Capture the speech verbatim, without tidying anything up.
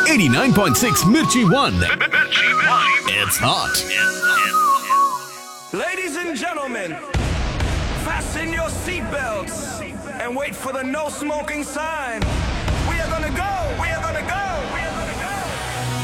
eighty-nine point six Mirchi One. It's hot. Ladies and gentlemen, fasten your seatbelts and wait for the no smoking sign.